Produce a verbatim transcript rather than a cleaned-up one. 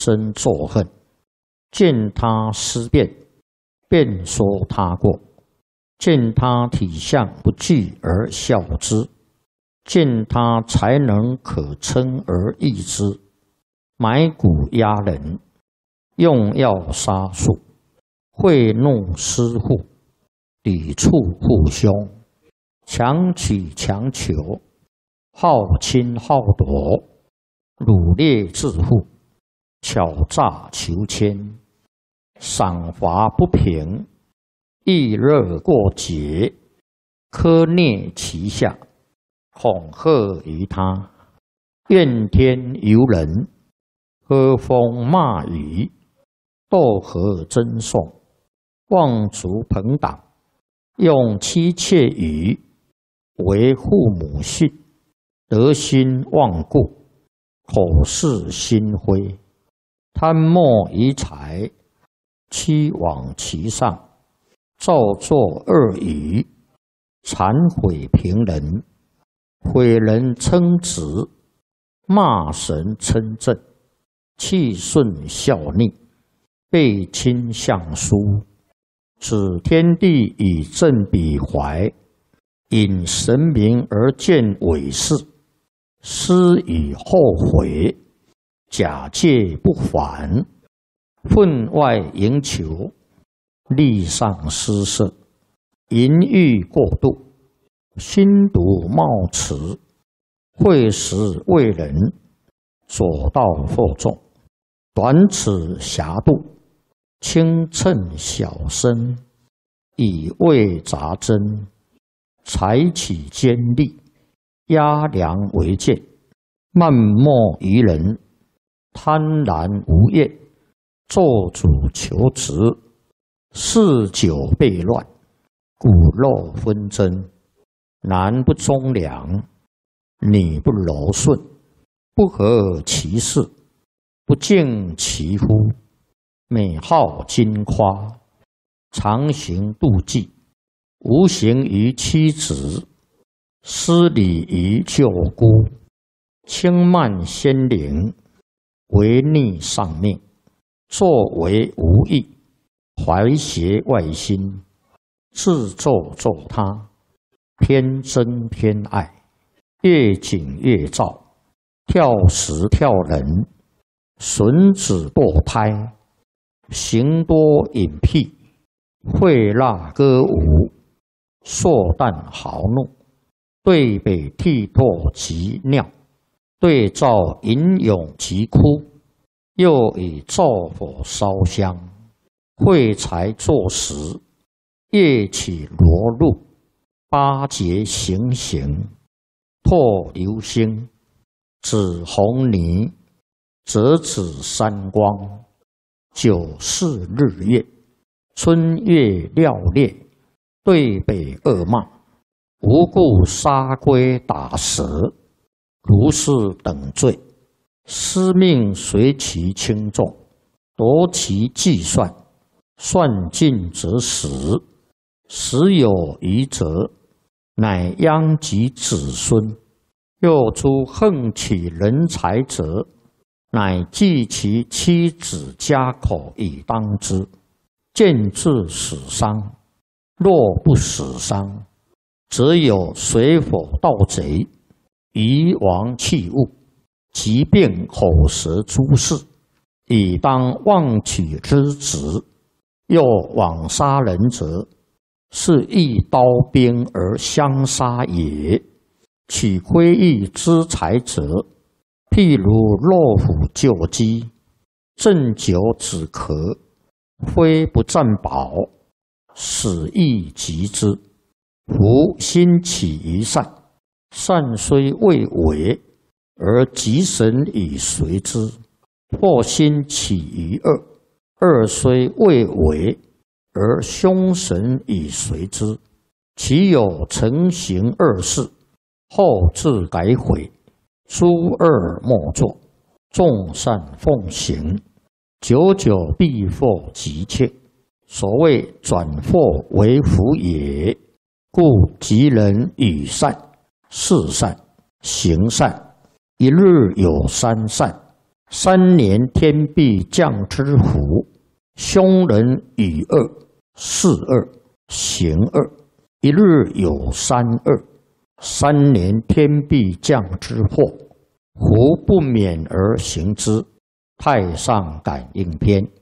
生作恨。见他思变，便说他过；见他体相不具而笑之；见他才能可称而异之。埋骨压人，用药杀术，贿赂施护，抵触父兄，强取强求，好侵好夺，掳掠致富，巧诈求迁，赏罚不平，易热过节，苛虐其下，恐吓于他，怨天尤人，喝风骂雨，斗和争讼，妄族朋党，用妻妾语，为父母训，德心忘故，口是心非，贪墨于财，欺罔其上，造作恶语，谄毁平人，毁人称直，骂神称正，气顺效逆，背亲相疏，指天地以正彼怀，引神明而见伪事，思以后悔，假借不还，分外营求，力上失色，淫欲过度，心毒冒迟，会时为人，左道惑众，短尺狭度，轻称小身，以为杂针，采取尖利，压梁为剑，漫莫于人，贪婪无厌，做主求职，嗜酒悖乱，骨肉纷争，男不忠良，女不柔顺，不合其事，不敬其夫，美好矜夸，常行妒忌，无形于妻子，失礼于舅姑，轻慢先灵，违逆上命，作为无益，怀邪外心，自咒咒他，偏憎偏爱，越紧越躁，跳时跳人，损子堕胎，行多隐僻，会蜡歌舞，硕诞豪怒，对北涕唾及尿，对照吟咏及哭，又以灶火烧香，会财作食，夜起罗露，八节行刑，唾流星，指红泥，折指三光，九四日月，春月料烈，对北恶骂，无故杀龟打蛇，如是等罪，司命随其轻重，夺其计算，算尽则死，死有余则，乃殃及子孙。又诸横取人财者，乃计其妻子家口以当之，见至死伤。若不死伤，则有水火盗贼，夷王器物，疾病口舌诸事，以当妄取之职。又枉杀人者，是一刀兵而相杀也。取窥益之财者，譬如落虎救鸡，鸩酒止咳，非不占宝，死亦及之。夫心起于善，善虽未为，而吉神以随之；或心起于恶，恶虽未为，而凶神以随之。其有成行恶事，后自改悔，诸恶莫作，众善奉行，久久必获吉切。所谓转祸为福也。故吉人语善、事善、行善，一日有三善， 三年天必降之福，凶人与恶，事恶，行恶，一日有三恶。三年天必降之祸，福不免而行之。太上感应篇。